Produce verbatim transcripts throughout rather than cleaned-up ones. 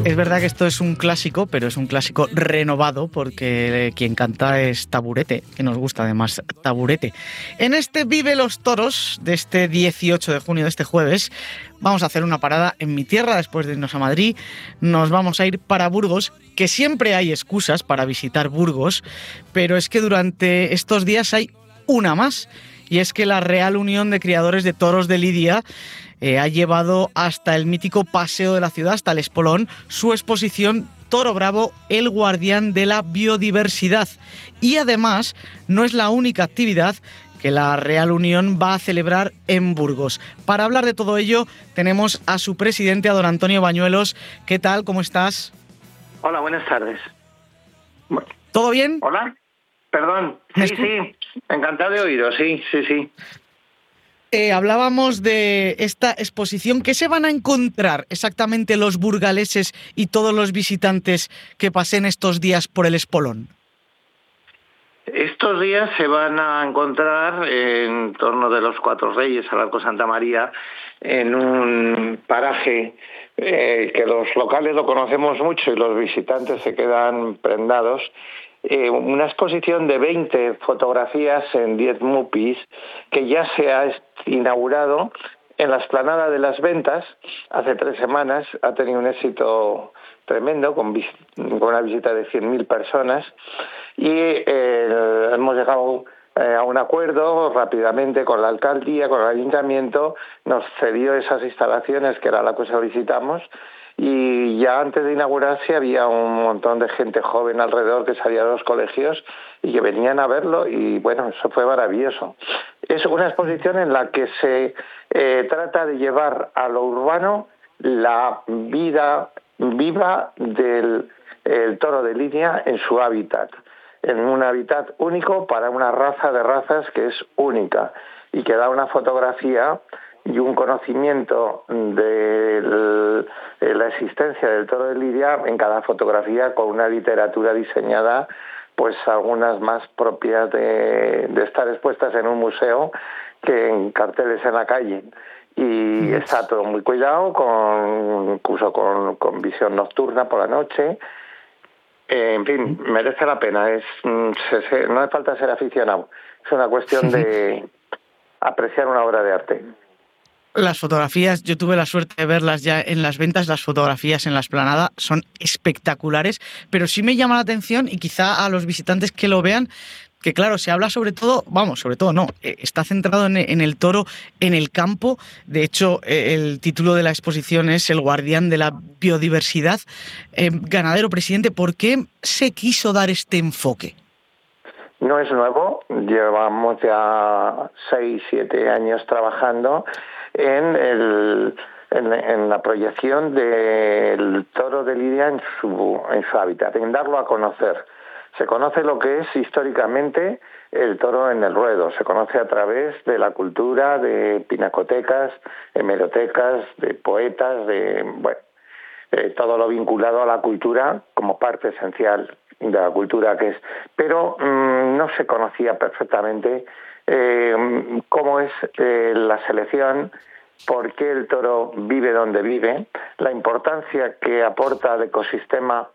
Es verdad que esto es un clásico, pero es un clásico renovado porque quien canta es Taburete, que nos gusta además Taburete. En este Vive los Toros de este dieciocho de junio, de este jueves, vamos a hacer una parada en mi tierra después de irnos a Madrid. Nos vamos a ir para Burgos, que siempre hay excusas para visitar Burgos, pero es que durante estos días hay una más, y es que la Real Unión de Criadores de Toros de Lidia Eh, ha llevado hasta el mítico paseo de la ciudad, hasta el Espolón, su exposición Toro Bravo, el guardián de la biodiversidad. Y además no es la única actividad que la Real Unión va a celebrar en Burgos. Para hablar de todo ello tenemos a su presidente, a don Antonio Bañuelos. ¿Qué tal? ¿Cómo estás? Hola, buenas tardes. ¿Todo bien? Hola, perdón. Sí, sí, encantado de oíros, sí, sí, sí. Eh, hablábamos de esta exposición. ¿Qué se van a encontrar exactamente los burgaleses y todos los visitantes que pasen estos días por el Espolón? Estos días se van a encontrar en torno de los Cuatro Reyes, al Arco Santa María, en un paraje eh, que los locales lo conocemos mucho y los visitantes se quedan prendados. Eh, una exposición de veinte fotografías en diez mupis que ya se ha inaugurado en la explanada de las Ventas hace tres semanas. Ha tenido un éxito tremendo, con, vis- con una visita de cien mil personas, y eh, hemos llegado eh, a un acuerdo rápidamente con la alcaldía, con el ayuntamiento. Nos cedió esas instalaciones, que era la que solicitamos, y ya antes de inaugurarse había un montón de gente joven alrededor que salía de los colegios y que venían a verlo, y bueno, eso fue maravilloso. Es una exposición en la que se eh, trata de llevar a lo urbano la vida viva del el toro de Lidia en su hábitat, en un hábitat único para una raza de razas que es única y que da una fotografía y un conocimiento de la existencia del toro de Lidia en cada fotografía, con una literatura diseñada, pues algunas más propias de, de estar expuestas en un museo que en carteles en la calle. Y está todo muy cuidado, con incluso con, con visión nocturna por la noche. Eh, en fin, merece la pena. Es se, se, no hace falta ser aficionado. Es una cuestión de apreciar una obra de arte. Las fotografías, yo tuve la suerte de verlas ya en las Ventas, las fotografías en la explanada son espectaculares, pero sí me llama la atención, y quizá a los visitantes que lo vean, que claro, se habla sobre todo, vamos, sobre todo no, está centrado en, en el toro, en el campo. De hecho, el título de la exposición es El guardián de la biodiversidad. Eh, ganadero, presidente, ¿por qué se quiso dar este enfoque? No es nuevo, llevamos ya seis, siete años trabajando en, el, en, en la proyección del toro de Lidia en su, en su hábitat, en darlo a conocer. Se conoce lo que es históricamente el toro en el ruedo, se conoce a través de la cultura, de pinacotecas, hemerotecas, de poetas, de bueno, eh, todo lo vinculado a la cultura como parte esencial de la cultura que es. Pero mmm, no se conocía perfectamente eh, cómo es eh, la selección, por qué el toro vive donde vive, la importancia que aporta al ecosistema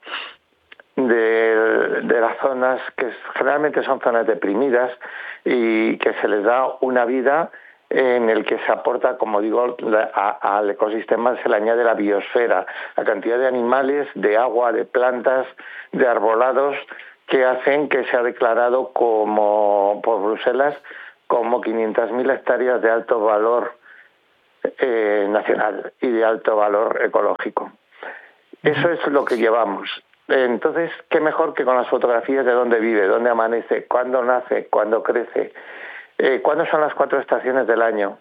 de, de las zonas que generalmente son zonas deprimidas, y que se les da una vida en el que se aporta, como digo, a, al ecosistema se le añade la biosfera, la cantidad de animales, de agua, de plantas, de arbolados, que hacen que sea declarado como por Bruselas como quinientas mil hectáreas de alto valor eh, nacional y de alto valor ecológico. Eso es lo que llevamos. Entonces, qué mejor que con las fotografías de dónde vive, dónde amanece, cuándo nace, cuándo crece, eh, cuándo son las cuatro estaciones del año.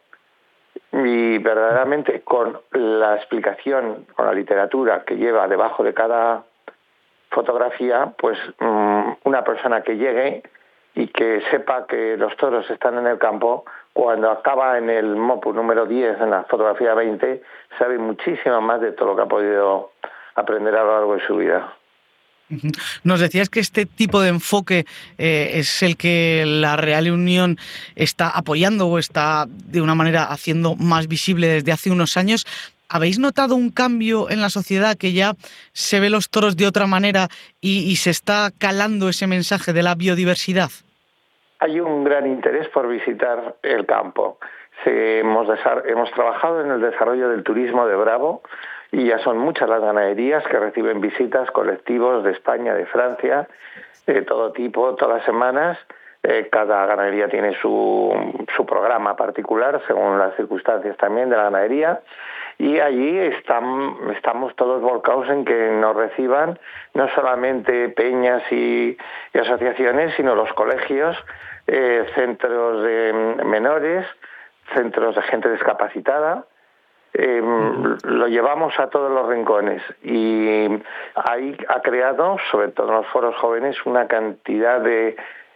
Y verdaderamente con la explicación, con la literatura que lleva debajo de cada fotografía, pues um, una persona que llegue y que sepa que los toros están en el campo, cuando acaba en el mopu número diez, en la fotografía veinte, sabe muchísimo más de todo lo que ha podido aprender a lo largo de su vida. Nos decías que este tipo de enfoque eh, es el que la Real Unión está apoyando o está de una manera haciendo más visible desde hace unos años. ¿habéis notado un cambio en la sociedad, que ya se ve los toros de otra manera y, y se está calando ese mensaje de la biodiversidad? Hay un gran interés por visitar el campo. Se, hemos, hemos trabajado en el desarrollo del turismo de Bravo y ya son muchas las ganaderías que reciben visitas, colectivos de España, de Francia, de todo tipo, todas las semanas. Eh, cada ganadería tiene su, su programa particular según las circunstancias también de la ganadería, y allí están, estamos todos volcados en que nos reciban no solamente peñas y, y asociaciones, sino los colegios, eh, centros de menores, centros de gente discapacitada. Eh, lo llevamos a todos los rincones y ahí ha creado, sobre todo en los foros jóvenes, una cantidad de,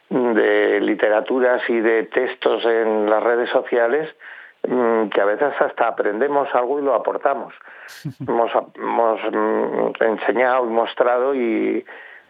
de literaturas y de textos en las redes sociales mmm, que a veces hasta aprendemos algo y lo aportamos. hemos, hemos mmm, enseñado y mostrado y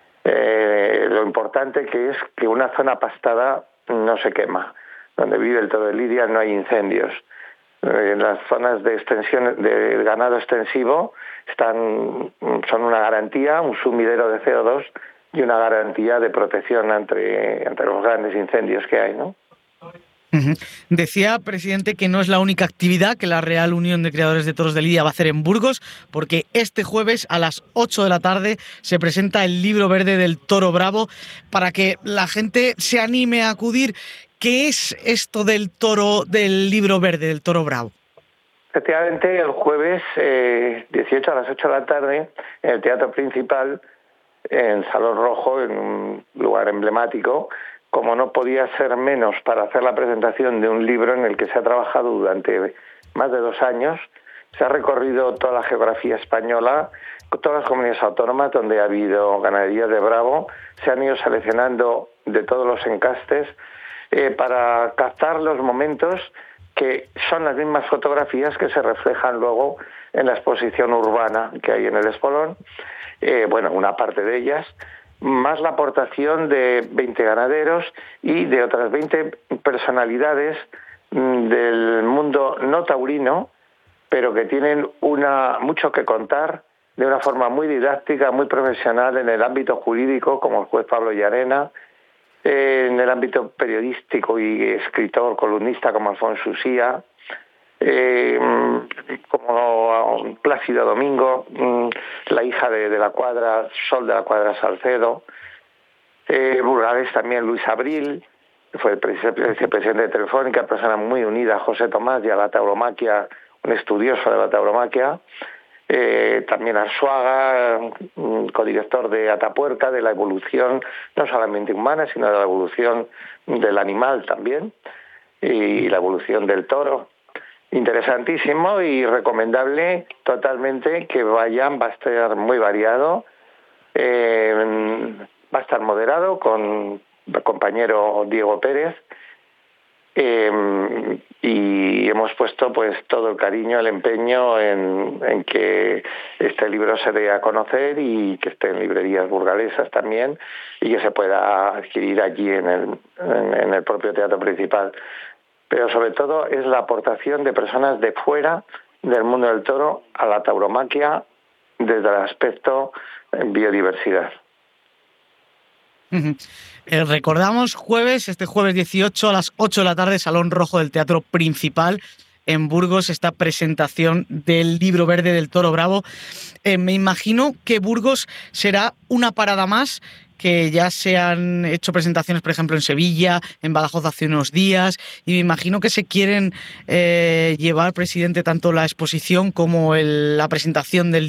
eh, lo importante que es que una zona pastada no se quema. Donde vive el toro de Lidia no hay incendios. En las zonas de extensión de ganado extensivo están, son una garantía, un sumidero de C O dos y una garantía de protección entre, entre los grandes incendios que hay, ¿no? Uh-huh. Decía, presidente, que no es la única actividad que la Real Unión de Criadores de Toros de Lidia va a hacer en Burgos, porque este jueves a las ocho de la tarde se presenta el libro verde del Toro Bravo para que la gente se anime a acudir. ¿Qué es esto del toro, del libro verde, del Toro Bravo? Efectivamente, el jueves eh, dieciocho a las ocho de la tarde, en el Teatro Principal, en Salón Rojo, en un lugar emblemático, como no podía ser menos para hacer la presentación de un libro en el que se ha trabajado durante más de dos años. Se ha recorrido toda la geografía española, todas las comunidades autónomas donde ha habido ganaderías de Bravo, se han ido seleccionando de todos los encastes, Eh, para captar los momentos que son las mismas fotografías que se reflejan luego en la exposición urbana que hay en el Espolón, eh, bueno, una parte de ellas, más la aportación de veinte ganaderos y de otras veinte personalidades mmm, del mundo no taurino, pero que tienen una, mucho que contar de una forma muy didáctica, muy profesional en el ámbito jurídico, como el juez Pablo Llarena, en el ámbito periodístico y escritor, columnista como Alfonso Usía, eh, como Plácido Domingo, la hija de, de la cuadra, Sol de la Cuadra Salcedo, eh, Burgales también Luis Abril, fue el vicepresidente de Telefónica, persona muy unida a José Tomás y a la tauromaquia, un estudioso de la tauromaquia. Eh, también Arzuaga, codirector de Atapuerca, de la evolución no solamente humana, sino de la evolución del animal también, y la evolución del toro. Interesantísimo y recomendable totalmente que vayan, va a estar muy variado, eh, va a estar moderado con el compañero Diego Pérez, Eh, y hemos puesto pues todo el cariño, el empeño en, en que este libro se dé a conocer y que esté en librerías burgalesas también y que se pueda adquirir allí en el, en, en el propio Teatro Principal. Pero sobre todo es la aportación de personas de fuera del mundo del toro a la tauromaquia desde el aspecto en biodiversidad. Uh-huh. Eh, recordamos jueves, este jueves dieciocho a las ocho de la tarde, Salón Rojo del Teatro Principal en Burgos, esta presentación del libro verde del Toro Bravo. Eh, me imagino que Burgos será una parada más, que ya se han hecho presentaciones, por ejemplo, en Sevilla, en Badajoz hace unos días, y me imagino que se quieren eh, llevar, presidente, tanto la exposición como el, la presentación del